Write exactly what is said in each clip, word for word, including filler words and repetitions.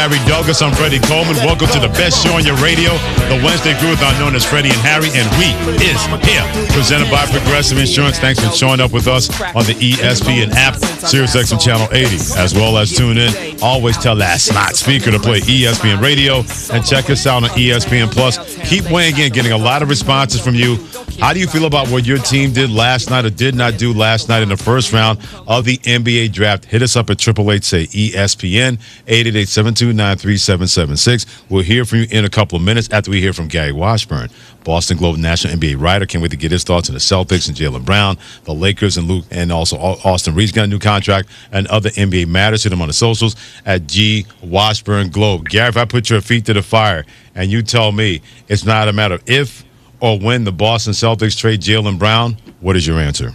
Harry Douglas, I'm Freddie Coleman. Welcome to the best show on your radio, the Wednesday Groove-Thon known as Freddie and Harry, and we is here. Presented by Progressive Insurance. Thanks for showing up with us on the E S P N app, SiriusXM Channel eighty, as well as tune in. Always tell that smart speaker to play E S P N Radio, and check us out on E S P N Plus. Keep weighing in, getting a lot of responses from you. How do you feel about what your team did last night or did not do last night in the first round of the N B A draft? Hit us up at eight eight eight, say E S P N, eight eight eight, seven two nine, three seven seven six. We'll hear from you in a couple of minutes after we hear from Gary Washburn, Boston Globe national N B A writer. Can't wait to get his thoughts on the Celtics and Jaylen Brown, the Lakers and Luke, and also Austin Reeves got a new contract, and other N B A matters. Hit him on the socials at G Washburn Globe. Gary, if I put your feet to the fire and you tell me it's not a matter of if or when the Boston Celtics trade Jaylen Brown, what is your answer?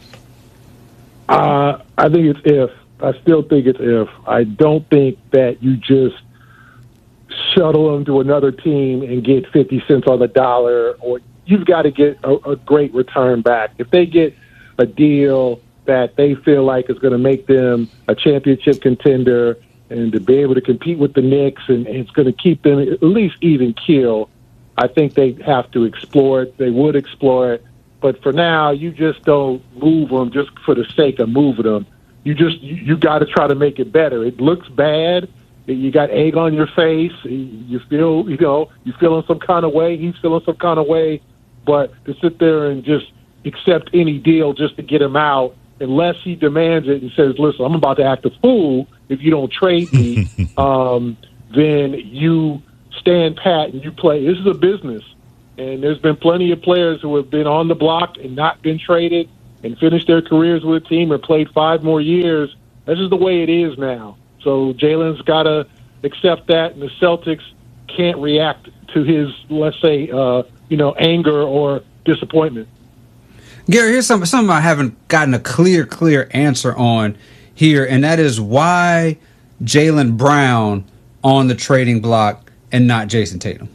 Uh, I think it's if. I still think it's if. I don't think that you just shuttle them to another team and get fifty cents on the dollar, or you've got to get a, a great return back. If they get a deal that they feel like is going to make them a championship contender and to be able to compete with the Knicks, and, and it's going to keep them at least even keel, I think they have to explore it. They would explore it. But for now, you just don't move them just for the sake of moving them. You just you, you got to try to make it better. It looks bad. You got egg on your face. You feel, you know, you feeling some kind of way. He's feeling some kind of way. But to sit there and just accept any deal just to get him out, unless he demands it and says, listen, I'm about to act a fool if you don't trade me, um, then you stand pat and you play. This is a business. And there's been plenty of players who have been on the block and not been traded and finished their careers with a team and played five more years. This is the way it is now. So Jaylen's got to accept that, and the Celtics can't react to his, let's say, uh, you know, anger or disappointment. Gary, here's something, something I haven't gotten a clear, clear answer on here, and that is why Jaylen Brown on the trading block and not Jason Tatum.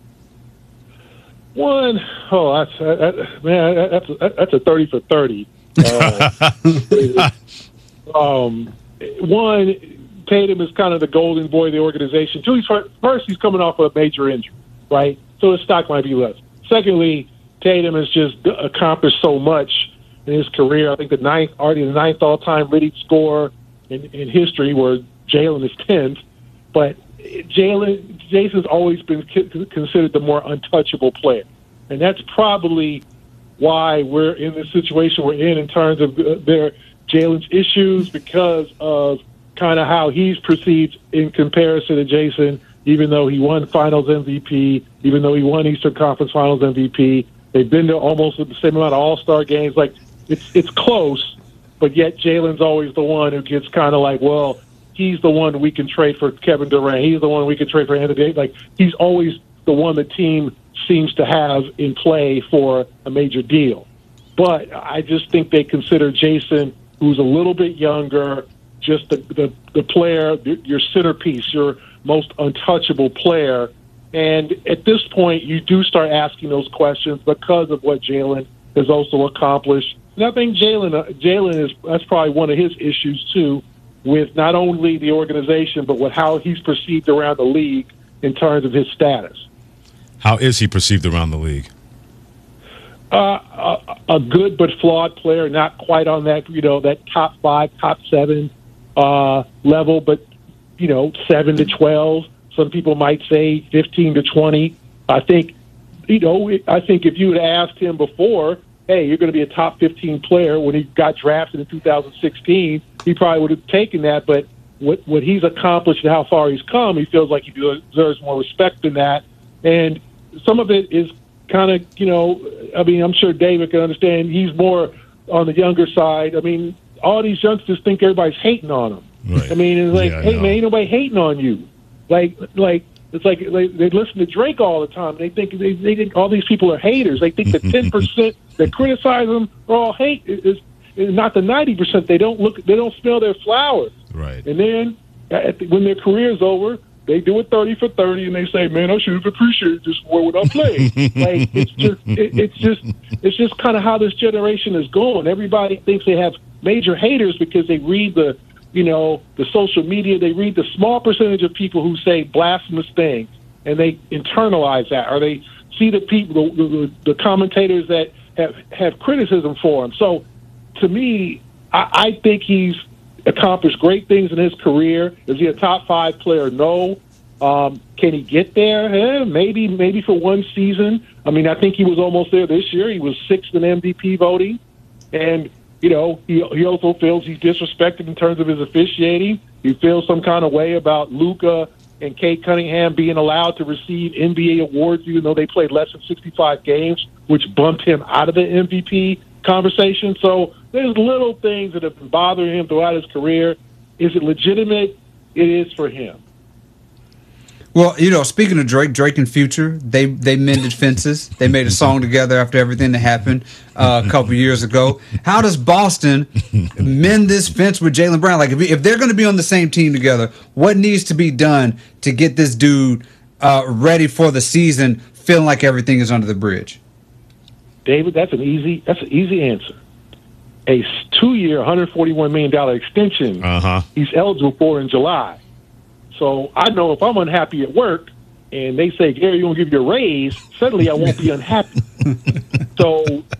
One, oh, that's that, man, that's a, that's a thirty for thirty. Uh, um, one, Tatum is kind of the golden boy of the organization. Two, he's first, he's coming off of a major injury, right? So his stock might be less. Secondly, Tatum has just accomplished so much in his career. I think the ninth, already the ninth all-time leading scorer in, in history, where Jaylen is tenth. But Jaylen, Jason's always been considered the more untouchable player. And that's probably why we're in the situation we're in in terms of their Jaylen's issues, because of kind of how he's perceived in comparison to Jason, even though he won Finals M V P, even though he won Eastern Conference Finals M V P. They've been to almost the same amount of All-Star games. Like, it's it's close, but yet Jaylen's always the one who gets kind of like, well, he's the one we can trade for Kevin Durant. He's the one we can trade for Anthony. Like, he's always the one the team seems to have in play for a major deal. But I just think they consider Jason, who's a little bit younger, just the, the, the player, your centerpiece, your most untouchable player. And at this point, you do start asking those questions because of what Jaylen has also accomplished. And I think Jaylen, uh, Jaylen is that's probably one of his issues too, with not only the organization but with how he's perceived around the league in terms of his status. How is he perceived around the league? Uh, a, a good but flawed player, not quite on that, you know, that top five, top seven uh, level, but you know, seven to twelve. Some people might say fifteen to twenty. I think, you know, I think if you had asked him before, hey, you're going to be a top fifteen player when he got drafted in two thousand sixteen, he probably would have taken that. But what what he's accomplished and how far he's come, he feels like he deserves more respect than that. And some of it is kind of, you know, I mean, I'm sure David can understand. He's more on the younger side. I mean, all these youngsters think everybody's hating on them. Right. I mean, it's like, yeah, hey, man, ain't nobody hating on you. Like, like it's like they, they listen to Drake all the time. They think they, they think all these people are haters. They think the ten percent that criticize them are all hate. Is, is not the ninety percent. They don't look. They don't smell their flowers. Right. And then at the, when their career's over, they do it thirty for thirty, and they say, "Man, I should have appreciated this more when I played." Like, it's just, it, it's just, it's just kind of how this generation is going. Everybody thinks they have major haters because they read the you know, the social media, they read the small percentage of people who say blasphemous things, and they internalize that, or they see the people, the, the, the commentators that have, have criticism for him. So, to me, I, I think he's accomplished great things in his career. Is he a top five player? No. Um, can he get there? Eh, maybe, maybe for one season. I mean, I think he was almost there this year. He was sixth in M V P voting, and you know, he he also feels he's disrespected in terms of his officiating. He feels some kind of way about Luka and Kate Cunningham being allowed to receive N B A awards, even though they played less than sixty-five games, which bumped him out of the M V P conversation. So there's little things that have been bothering him throughout his career. Is it legitimate? It is for him. Well, you know, speaking of Drake, Drake and Future, they they mended fences. They made a song together after everything that happened uh, a couple years ago. How does Boston mend this fence with Jaylen Brown? Like, if, if they're going to be on the same team together, what needs to be done to get this dude uh, ready for the season, feeling like everything is under the bridge? David, that's an easy that's an easy answer. A two-year, one hundred forty-one million dollars extension uh-huh. he's eligible for in July. So I know if I'm unhappy at work and they say, Gary, you're going to give you a raise, suddenly I won't be unhappy. So,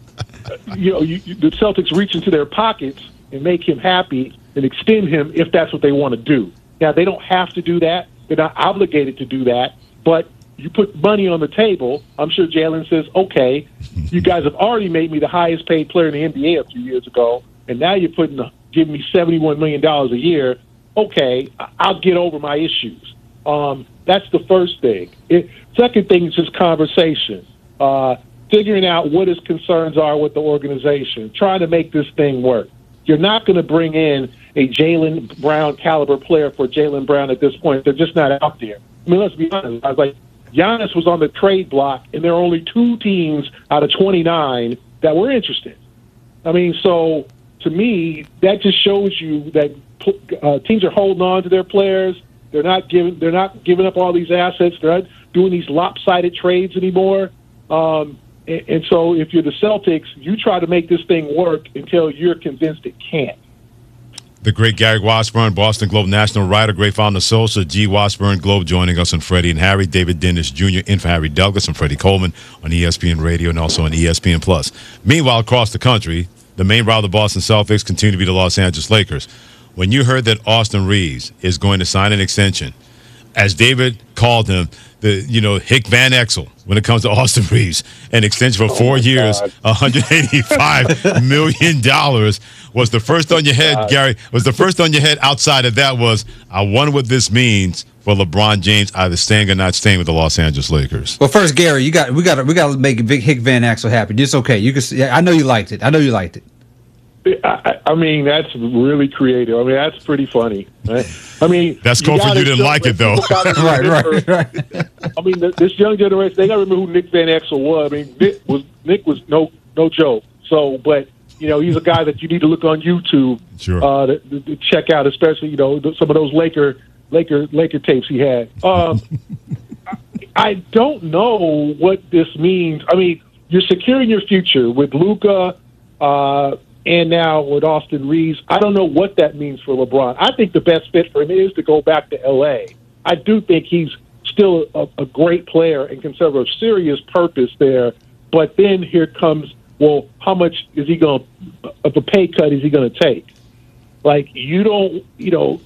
you know, you, you, the Celtics reach into their pockets and make him happy and extend him if that's what they want to do. Now, they don't have to do that. They're not obligated to do that. But you put money on the table. I'm sure Jaylen says, okay, you guys have already made me the highest paid player in the N B A a few years ago, and now you're putting giving me seventy-one million dollars a year. Okay, I'll get over my issues. Um, that's the first thing. It, second thing is just conversation, uh, figuring out what his concerns are with the organization, trying to make this thing work. You're not going to bring in a Jaylen Brown caliber player for Jaylen Brown at this point. They're just not out there. I mean, let's be honest. I was like, Giannis was on the trade block, and there are only two teams out of twenty-nine that were interested. I mean, so to me, that just shows you that Uh, teams are holding on to their players. They're not giving. They're not giving up all these assets. They're not doing these lopsided trades anymore. Um, and, and so, if you're the Celtics, you try to make this thing work until you're convinced it can't. The great Gary Washburn, Boston Globe national writer, great founder, social. G. Washburn Globe joining us on Freddie and Harry. David Dennis Junior in for Harry Douglas and Freddie Coleman on E S P N Radio and also on E S P N Plus. Meanwhile, across the country, the main rival of the Boston Celtics continue to be the Los Angeles Lakers. When you heard that Austin Reeves is going to sign an extension, as David called him, the you know Hick Van Exel, when it comes to Austin Reeves, an extension for four oh years, one hundred eighty-five million dollars, was the first on your head, God. Gary, was the first on your head outside of that was, I wonder what this means for LeBron James either staying or not staying with the Los Angeles Lakers. Well, first, Gary, you got we got we got to make Vic Hick Van Exel happy. It's okay. You can. I know you liked it. I know you liked it. I, I mean, that's really creative. I mean, that's pretty funny. Right? I mean, that's cool for you didn't like it, though. right, right, right. I mean, this young generation, they got to remember who Nick Van Exel was. I mean, Nick was Nick was no no joke. So, but you know, he's a guy that you need to look on YouTube sure. uh, to, to check out, especially you know some of those Laker Laker Laker tapes he had. Um, I don't know what this means. I mean, you're securing your future with Luka. Uh, And now with Austin Reeves, I don't know what that means for LeBron. I think the best fit for him is to go back to L A. I do think he's still a, a great player and can serve a serious purpose there. But then here comes, well, how much is he going to, of a pay cut is he going to take? Like, you don't, you know,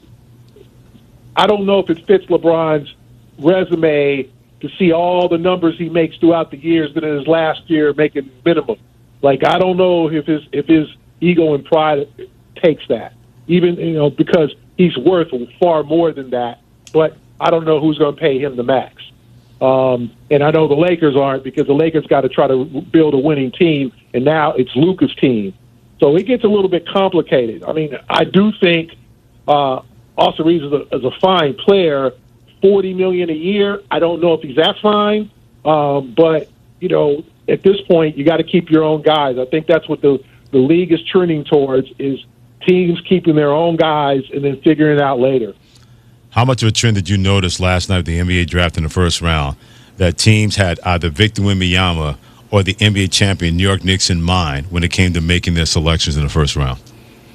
I don't know if it fits LeBron's resume to see all the numbers he makes throughout the years, but in his last year making minimum. Like, I don't know if his if his ego and pride takes that, even, you know, because he's worth far more than that. But I don't know who's going to pay him the max. Um, and I know the Lakers aren't, because the Lakers got to try to build a winning team, and now it's Luka's team. So it gets a little bit complicated. I mean, I do think uh, Austin Reeves is a, is a fine player. forty million dollars a year, I don't know if he's that fine. Um, but, you know, at this point, you got to keep your own guys. I think that's what the the league is trending towards, is teams keeping their own guys and then figuring it out later. How much of a trend did you notice last night at the N B A draft in the first round that teams had either Victor Wembanyama or the N B A champion New York Knicks in mind when it came to making their selections in the first round?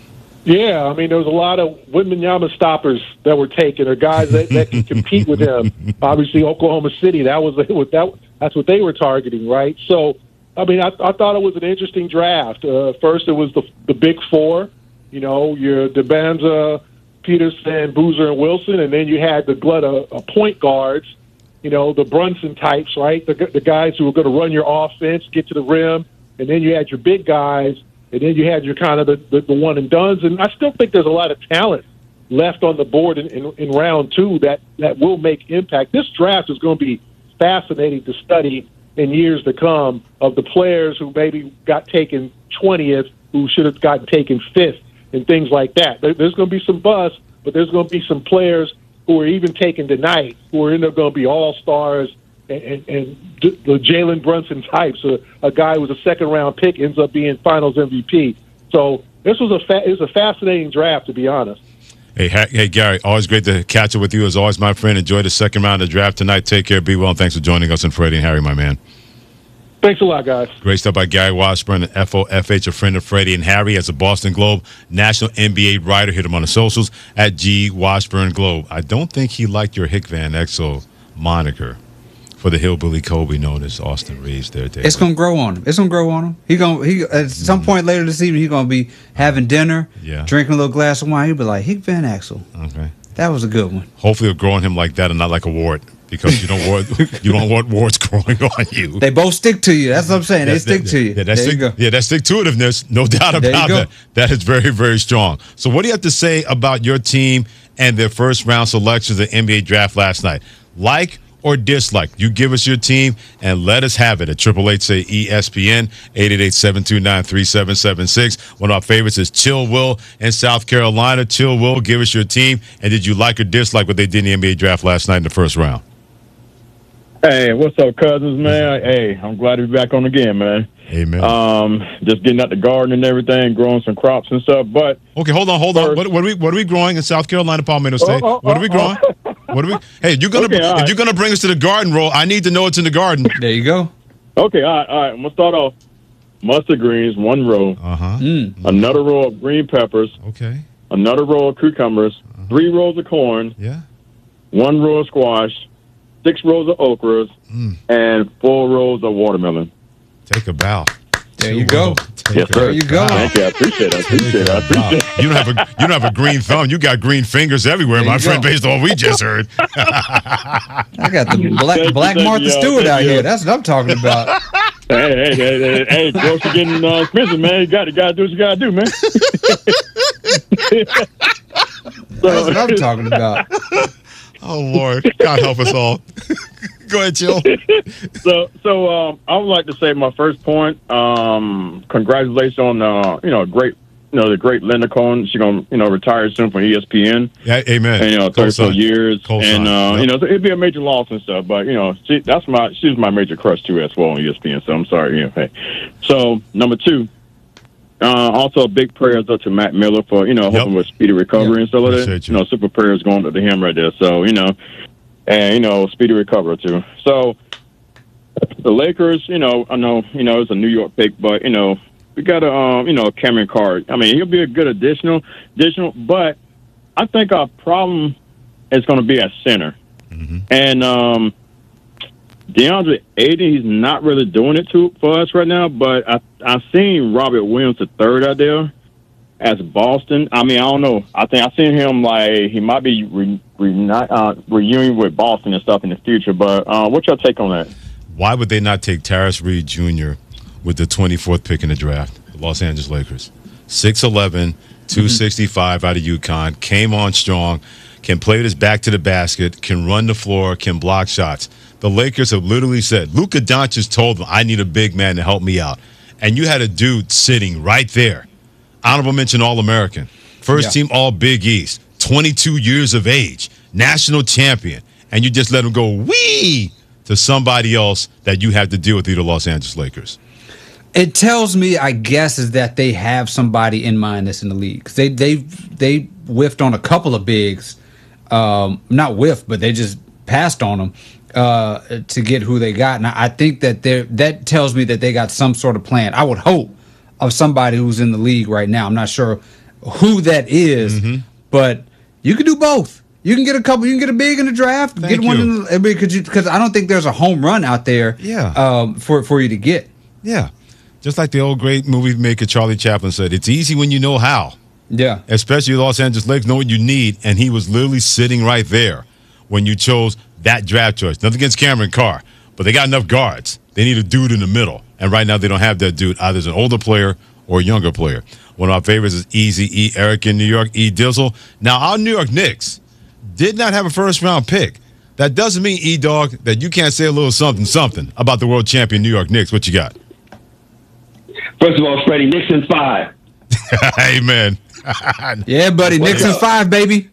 Yeah, I mean, there was a lot of Wembanyama stoppers that were taken, or guys that, that can compete with him. Obviously, Oklahoma City, that was what that that's what they were targeting, right? So, I mean, I, I thought it was an interesting draft. Uh, first, it was the the big four, you know, your DeBanza, Peterson, Boozer, and Wilson, and then you had the glut of, of point guards, you know, the Brunson types, right? The, the guys who were going to run your offense, get to the rim, and then you had your big guys. And then you had your kind of the, the, the one and dones. And I still think there's a lot of talent left on the board in, in, in round two that, that will make impact. This draft is going to be fascinating to study in years to come, of the players who maybe got taken twentieth, who should have gotten taken fifth, and things like that. There, there's going to be some buzz, but there's going to be some players who are even taken tonight who are end up going to be all-stars, and, and, and the Jalen Brunson types. A, a guy who was a second-round pick ends up being Finals M V P. So this was a fa- it was a fascinating draft, to be honest. Hey, hey, Gary, always great to catch up with you. As always, my friend, enjoy the second round of the draft tonight. Take care, be well, and thanks for joining us on Freddie and Harry, my man. Thanks a lot, guys. Great stuff by Gary Washburn, an F O F H, a friend of Freddie and Harry, as a Boston Globe national N B A writer. Hit him on the socials at G Washburn Globe. I don't think he liked your Hick Van Exel moniker for the hillbilly Kobe known as Austin Reeves there, David. It's gonna grow on him. It's gonna grow on him. He gonna he at some mm. point later this evening he's gonna be having dinner, yeah. drinking a little glass of wine. He'll be like, Hick Van Exel. Okay. That was a good one. Hopefully it'll grow on him like that and not like a wart, because you don't want you don't want warts growing on you. They both stick to you. That's what I'm saying. They stick that, to you. Yeah, that's there stick, you go. Yeah, that stick to itiveness, no doubt about that. That is very, very strong. So what do you have to say about your team and their first round selections of the N B A draft last night? Like or dislike? You give us your team and let us have it at triple eight say E S P N, eight eight eight, seven two nine, three seven seven six. One of our favorites is Chill Will in South Carolina. Chill Will, give us your team, and did you like or dislike what they did in the N B A draft last night in the first round? Hey, what's up, cousins, man? Hey, I'm glad to be back on again, man. Amen. Um, just getting out the garden and everything, growing some crops and stuff. But okay, hold on, hold first, on. What, what are we what are we growing in South Carolina, Palmetto State? Oh, oh, what are we growing? Oh, oh. What are we? Hey, you're gonna okay, if right. you're gonna bring us to the garden roll, I need to know what's in the garden. There you go. Okay, all right, all right. I'm gonna start off. Mustard greens, one row. Uh huh. Mm. Another row of green peppers. Okay. Another row of cucumbers. Uh-huh. Three rows of corn. Yeah. One row of squash. Six rows of okras, mm. and four rows of watermelon. Take a bow. There you go. Yes, sir. There you go. Thank you. I appreciate it. I appreciate it. I appreciate it. You don't have a you don't have a green thumb. You got green fingers everywhere, my friend. Go. Based on what we just heard. I got the black Black Martha Stewart out here. That's what I'm talking about. Hey, hey, hey, hey, hey, grocery getting uh, expensive, man. You got to, got to do what you got to do, man. So, that's what I'm talking about. Oh, Lord. God help us all. Go ahead, Jill. so, so um, I would like to say my first point, um, congratulations on, uh, you know, great, you know, the great Linda Cohn. She's going to, you know, retire soon from E S P N. Yeah, amen. And, you know, thirty-four years. Cold and, uh, yep. you know, so it'd be a major loss and stuff. But, you know, she, that's my, she's my major crush, too, as well on E S P N. So I'm sorry. You know, hey. So, number two. Uh, also, big prayers up to Matt Miller for, you know, hoping yep. with speedy recovery yep. and stuff like that. You. you know, super prayers going up to him right there. So, you know, and, you know, speedy recovery, too. So, the Lakers, you know, I know, you know, it's a New York pick, but, you know, we got a, um, you know, Cameron Carr. I mean, he'll be a good additional, additional, but I think our problem is going to be at center. Mm-hmm. And, um, DeAndre Ayton, he's not really doing it to, for us right now, but I I've seen Robert Williams the third out there as Boston. I mean, I don't know. I think I've seen him like he might be re, re, uh, reuniting with Boston and stuff in the future. But uh, what's your take on that? Why would they not take Tyrese Reed Junior with the twenty-fourth pick in the draft? The Los Angeles Lakers, six eleven, two sixty-five out of UConn, came on strong, can play with his back to the basket, can run the floor, can block shots. The Lakers have literally said, Luka Doncic told them, I need a big man to help me out. And you had a dude sitting right there. Honorable mention All-American. First yeah. team All-Big East. twenty-two years of age. National champion. And you just let him go wee to somebody else that you have to deal with, the Los Angeles Lakers. It tells me, I guess, is that they have somebody in mind that's in the league. They they they whiffed on a couple of bigs. Um, not whiffed, but they just passed on them. Uh, to get who they got. And I think that they that tells me that they got some sort of plan. I would hope of somebody who's in the league right now. I'm not sure who that is, mm-hmm. but you can do both. You can get a couple. You can get a big in the draft. Thank get one you. in the, because because I don't think there's a home run out there. Yeah. Um, for for you to get. Yeah. Just like the old great movie maker Charlie Chaplin said, it's easy when you know how. Yeah. Especially the Los Angeles Lakers know what you need, and he was literally sitting right there when you chose that draft choice. Nothing against Cameron Carr, but they got enough guards. They need a dude in the middle, and right now they don't have that dude. Either as an older player or a younger player. One of our favorites is Easy E. Eric in New York, E. Dizzle. Now, our New York Knicks did not have a first-round pick. That doesn't mean, E-Dog, that you can't say a little something, something about the world champion New York Knicks. What you got? First of all, Freddie, Knicks in five. Amen. Yeah, buddy. Knicks in five, baby.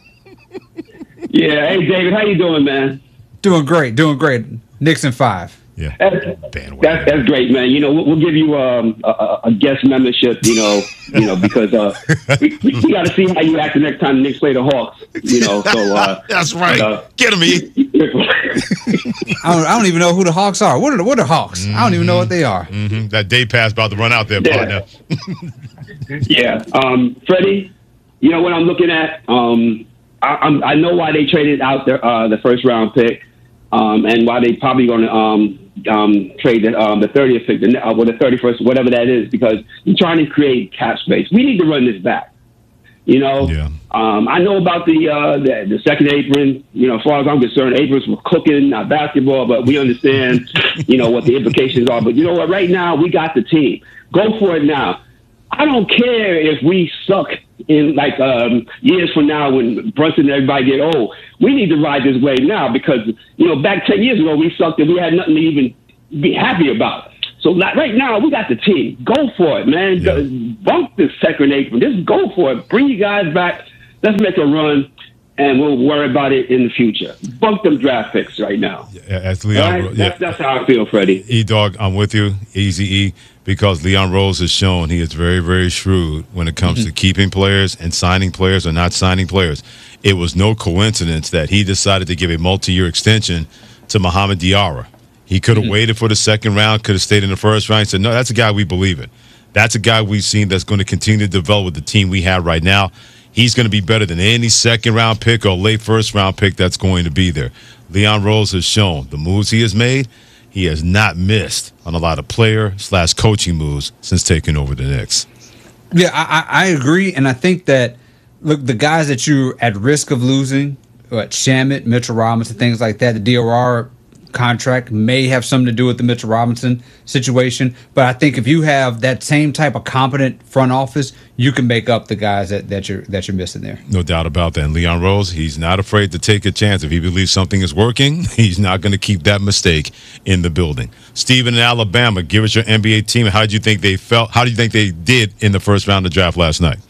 Yeah. Hey, David, how you doing, man? Doing great. Doing great. Knicks in five. Yeah. That's, that's, that's great, man. You know, we'll, we'll give you um, a, a guest membership, you know, you know, because uh, we, we, we got to see how you act the next time the Knicks play the Hawks, you know. So uh, That's right. Uh, Get them, E. I, don't, I don't even know who the Hawks are. What are the, what are Hawks? Mm-hmm. I don't even know what they are. Mm-hmm. That day pass about to run out there, partner. Yeah. yeah. Um, Freddie, you know what I'm looking at? Um, I, I'm, I know why they traded out their, uh, the first round pick um, and why they probably going to um, um, trade the, um, the thirtieth pick, the, uh, or the thirty-first, whatever that is, because you're trying to create cap space. We need to run this back. You know, yeah. um, I know about the, uh, the the second apron. You know, as far as I'm concerned, aprons were cooking, not basketball, but we understand, you know, what the implications are. But you know what? Right now, we got the team. Go for it now. I don't care if we suck in like um, years from now when Brunson and everybody get old. We need to ride this wave now because, you know, back ten years ago, we sucked and we had nothing to even be happy about. So like, right now, we got the team. Go for it, man. Yeah. Bump this second apron. Just go for it. Bring you guys back. Let's make a run, and we'll worry about it in the future. Bump them draft picks right now. Yeah, as Leon, right? yeah. that's, that's how I feel, Freddie. E-Dog, I'm with you, Easy E, because Leon Rose has shown he is very, very shrewd when it comes to keeping players and signing players or not signing players. It was no coincidence that he decided to give a multi-year extension to Mohamed Diarra. He could have mm-hmm. waited for the second round, could have stayed in the first round. He said, no, that's a guy we believe in. That's a guy we've seen that's going to continue to develop with the team we have right now. He's going to be better than any second-round pick or late first-round pick that's going to be there. Leon Rose has shown the moves he has made, he has not missed on a lot of player slash coaching moves since taking over the Knicks. Yeah, I, I agree, and I think that, look, the guys that you're at risk of losing, what, Shamet, Mitchell Robinson, things like that, the D R R contract may have something to do with the Mitchell Robinson situation, but I think if you have that same type of competent front office, you can make up the guys that, that you're that you're missing there. No doubt about that. And Leon Rose, he's not afraid to take a chance. If he believes something is working, he's not going to keep that mistake in the building. Steven in Alabama, give us your N B A team. How did you think they felt? How do you think they did in the first round of the draft last night?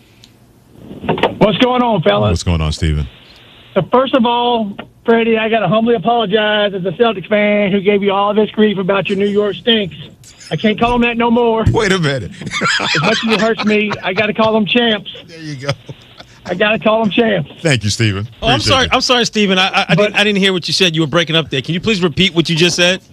What's going on, fellas? What's going on, Steven? So first of all, Freddie, I got to humbly apologize as a Celtics fan who gave you all this grief about your New York stinks. I can't call them that no more. Wait a minute. As much as it hurts me, I got to call them champs. There you go. I got to call them champs. Thank you, Steven. Oh, I'm sorry. You. I'm sorry, Steven. I, I, I, didn't, I didn't hear what you said. You were breaking up there. Can you please repeat what you just said?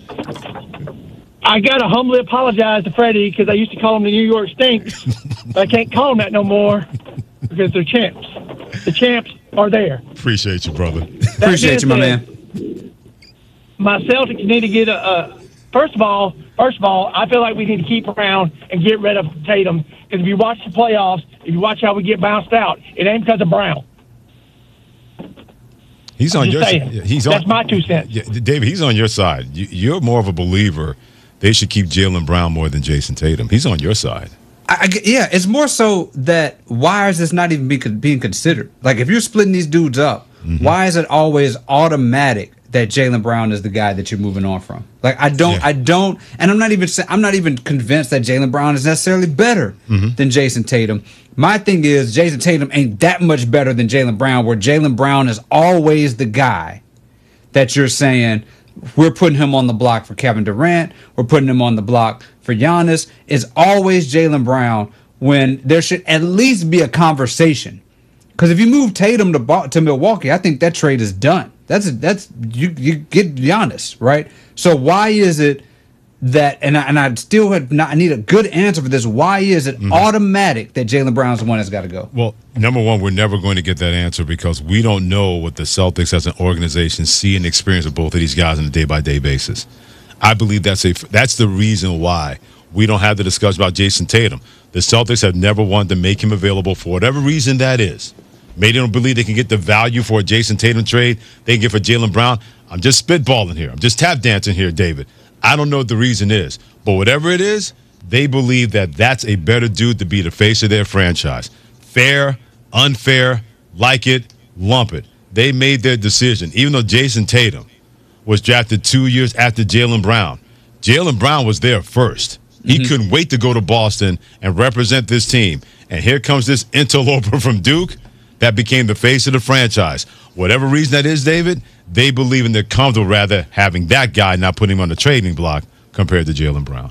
I got to humbly apologize to Freddie because I used to call them the New York stinks, but I can't call them that no more because they're champs. The champs are there. Appreciate you, brother. That Appreciate you, my said, man. My Celtics need to get a, a first of all, first of all, I feel like we need to keep around and get rid of Tatum because if you watch the playoffs, if you watch how we get bounced out, it ain't because of Brown. He's I'm on your side. He's That's on, my two cents. Yeah, David, he's on your side. You, you're more of a believer they should keep Jaylen Brown more than Jason Tatum. He's on your side. I, I, yeah, it's more so that why is this not even be, being considered? Like, if you're splitting these dudes up, mm-hmm. why is it always automatic that Jaylen Brown is the guy that you're moving on from? Like, I don't, yeah. I don't, and I'm not even, I'm not even convinced that Jaylen Brown is necessarily better mm-hmm. than Jason Tatum. My thing is, Jason Tatum ain't that much better than Jaylen Brown, where Jaylen Brown is always the guy that you're saying, we're putting him on the block for Kevin Durant, we're putting him on the block for Giannis. It's always Jaylen Brown when there should at least be a conversation. Because if you move Tatum to to Milwaukee, I think that trade is done. That's a, that's you you get Giannis, right? So why is it that, and I, and I still had not, I need a good answer for this. Why is it mm-hmm. automatic that Jaylen Brown's the one that's got to go? Well, number one, we're never going to get that answer because we don't know what the Celtics as an organization see and experience of both of these guys on a day-by-day basis. I believe that's a that's the reason why we don't have the discussion about Jason Tatum. The Celtics have never wanted to make him available for whatever reason that is. Maybe they don't believe they can get the value for a Jason Tatum trade they can get for Jaylen Brown. I'm just spitballing here. I'm just tap dancing here, David. I don't know what the reason is, but whatever it is, they believe that that's a better dude to be the face of their franchise. Fair, unfair, like it, lump it. They made their decision. Even though Jason Tatum was drafted two years after Jaylen Brown, Jaylen Brown was there first. He mm-hmm. couldn't wait to go to Boston and represent this team. And here comes this interloper from Duke that became the face of the franchise. Whatever reason that is, David, they believe in they're comfortable rather having that guy not putting him on the trading block compared to Jaylen Brown.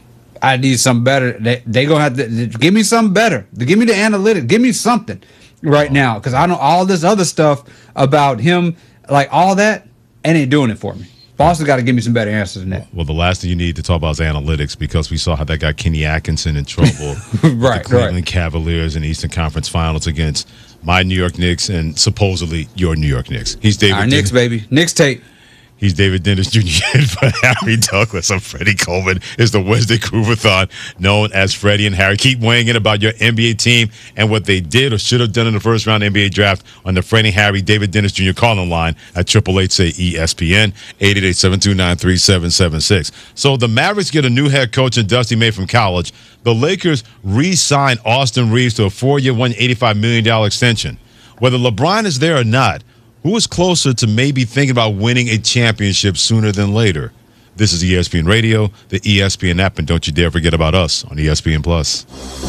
I need something better. They they gonna have to give me something better. Give me the analytics. Give me something right oh. now, because I know all this other stuff about him, like all that, and ain't doing it for me. Boston got to give me some better answers than that. Well, the last thing you need to talk about is analytics, because we saw how that got Kenny Atkinson in trouble right, with the Cleveland right. Cavaliers in the Eastern Conference Finals against my New York Knicks and supposedly your New York Knicks. He's David. Our Knicks, baby. Knicks tape. He's David Dennis Junior for Harry Douglas. I'm Freddie Coleman. Is the Wednesday Groovathon known as Freddie and Harry. Keep weighing in about your N B A team and what they did or should have done in the first round N B A draft on the Freddie and Harry David Dennis Junior calling line at triple eight say E S P N eight eight eight, seven two nine, three seven seven six. So the Mavericks get a new head coach in Dusty May from college. The Lakers re-sign Austin Reeves to a four-year, one hundred eighty-five million dollars extension. Whether LeBron is there or not, who is closer to maybe thinking about winning a championship sooner than later? This is E S P N Radio, the E S P N app, and don't you dare forget about us on E S P N Plus.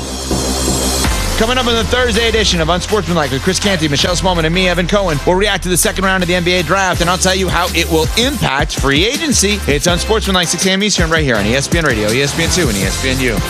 Coming up on the Thursday edition of Unsportsmanlike with Chris Canty, Michelle Smallman, and me, Evan Cohen, we'll react to the second round of the N B A draft, and I'll tell you how it will impact free agency. It's Unsportsmanlike, six a.m. Eastern, right here on E S P N Radio, E S P N two, and E S P N U.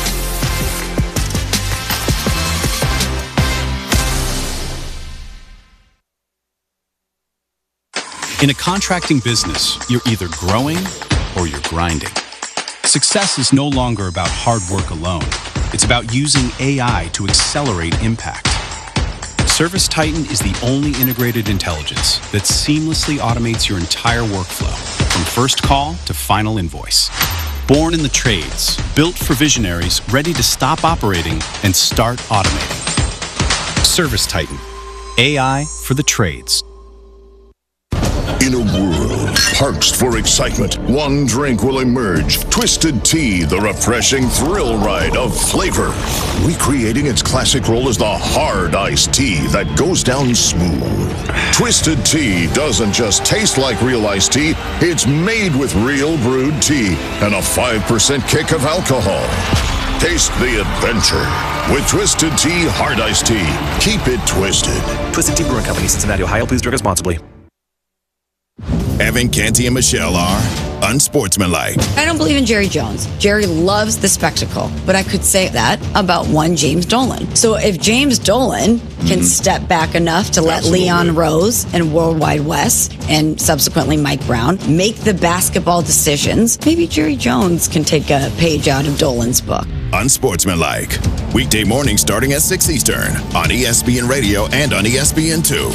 In a contracting business, you're either growing or you're grinding. Success is no longer about hard work alone. It's about using A I to accelerate impact. ServiceTitan is the only integrated intelligence that seamlessly automates your entire workflow, from first call to final invoice. Born in the trades, built for visionaries ready to stop operating and start automating. ServiceTitan, A I for the trades. In a world parched for excitement, one drink will emerge. Twisted Tea, the refreshing thrill ride of flavor. Recreating its classic role as the hard iced tea that goes down smooth. Twisted Tea doesn't just taste like real iced tea, it's made with real brewed tea and a five percent kick of alcohol. Taste the adventure with Twisted Tea Hard Iced Tea. Keep it twisted. Twisted Tea Brewing Company, Cincinnati, Ohio. Please drink responsibly. Evan Canty and Michelle are unsportsmanlike. I don't believe in Jerry Jones. Jerry loves the spectacle, but I could say that about one James Dolan. So if James Dolan can mm-hmm. step back enough to let Absolutely. Leon Rose and Worldwide Wes and subsequently Mike Brown make the basketball decisions, maybe Jerry Jones can take a page out of Dolan's book. Unsportsmanlike. Weekday morning starting at six Eastern on E S P N Radio and on E S P N two.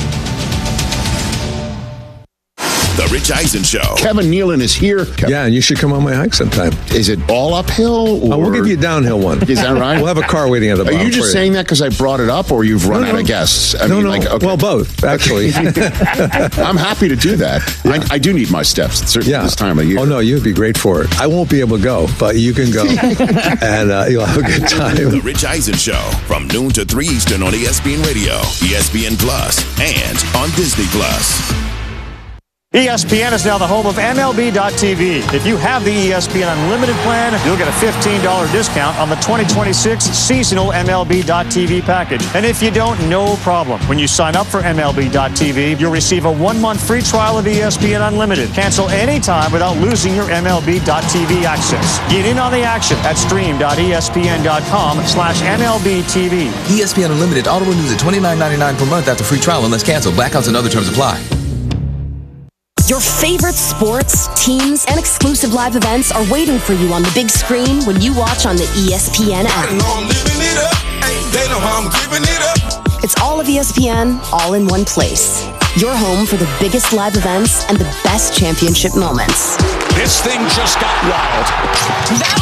The Rich Eisen Show. Kevin Nealon is here. Yeah, and you should come on my hike sometime. Is it all uphill? Or? Oh, we'll give you a downhill one. Is that right? We'll have a car waiting at the bottom. Are you just saying that because I brought it up, or you've run no, out no. of guests? I no, mean, no. Like, okay. Well, both, actually. I'm happy to do that. Yeah. I, I do need my steps, certainly yeah. this time of year. Oh, no, you'd be great for it. I won't be able to go, but you can go, and uh, you'll have a good time. The Rich Eisen Show, from noon to three Eastern on E S P N Radio, E S P N Plus, and on Disney Plus. E S P N is now the home of M L B dot T V. If you have the E S P N Unlimited plan, you'll get a fifteen dollars discount on the twenty twenty-six seasonal M L B dot T V package. And if you don't, no problem. When you sign up for M L B dot T V, you'll receive a one-month free trial of E S P N Unlimited. Cancel anytime without losing your M L B dot T V access. Get in on the action at stream dot E S P N dot com slash M L B T V. E S P N Unlimited auto renews at twenty-nine ninety-nine per month after free trial unless canceled. Blackouts and other terms apply. Your favorite sports, teams, and exclusive live events are waiting for you on the big screen when you watch on the E S P N app. They know I'm living it up. They know how I'm giving it up. It's all of E S P N, all in one place. Your home for the biggest live events and the best championship moments. This thing just got wild. That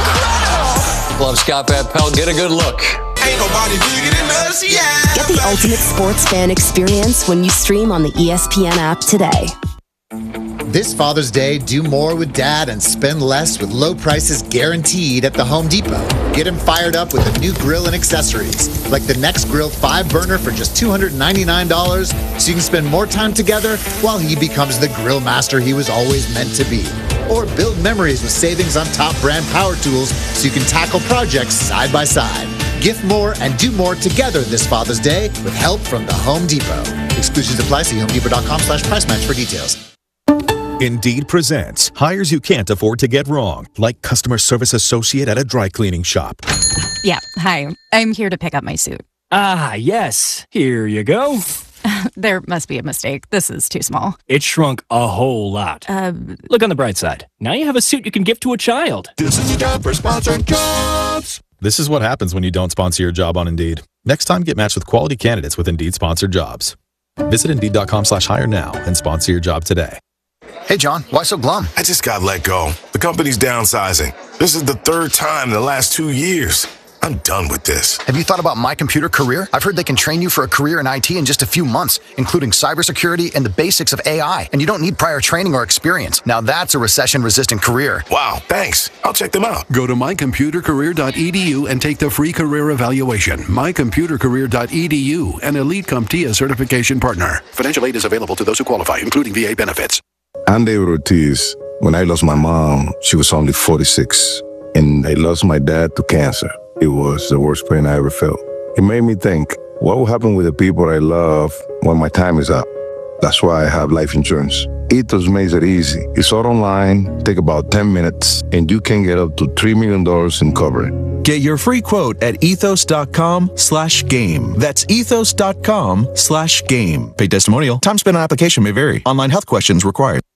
was incredible! Love Scott Van Pelt. Get a good look. Ain't nobody bigger than us, yeah. Get the ultimate sports fan experience when you stream on the E S P N app today. This Father's Day, do more with Dad and spend less with low prices guaranteed at the Home Depot. Get him fired up with a new grill and accessories, like the Next Grill five burner for just two hundred ninety-nine dollars, so you can spend more time together while he becomes the grill master he was always meant to be. Or build memories with savings on top brand power tools so you can tackle projects side by side. Gift more and do more together this Father's Day with help from the Home Depot. Exclusions apply. See homedepot.com slash price match for details. Indeed presents hires you can't afford to get wrong, like customer service associate at a dry cleaning shop. Yeah, hi. I'm here to pick up my suit. Ah, yes. Here you go. There must be a mistake. This is too small. It shrunk a whole lot. Uh, Look on the bright side. Now you have a suit you can give to a child. This is a job for sponsored jobs. This is what happens when you don't sponsor your job on Indeed. Next time, get matched with quality candidates with Indeed sponsored jobs. Visit Indeed.com slash hire now and sponsor your job today. Hey, John, why so glum? I just got let go. The company's downsizing. This is the third time in the last two years. I'm done with this. Have you thought about My Computer Career? I've heard they can train you for a career in I T in just a few months, including cybersecurity and the basics of A I. And you don't need prior training or experience. Now that's a recession-resistant career. Wow, thanks. I'll check them out. Go to my computer career dot e d u and take the free career evaluation. my computer career dot e d u, an Elite CompTIA certification partner. Financial aid is available to those who qualify, including V A benefits. I'm David Ortiz. When I lost my mom, she was only forty-six, and I lost my dad to cancer. It was the worst pain I ever felt. It made me think, what will happen with the people I love when my time is up? That's why I have life insurance. Ethos makes it easy. It's all online, take about ten minutes, and you can get up to three million dollars in coverage. Get your free quote at ethos.com slash game. That's ethos.com slash game. Paid testimonial. Time spent on application may vary. Online health questions required.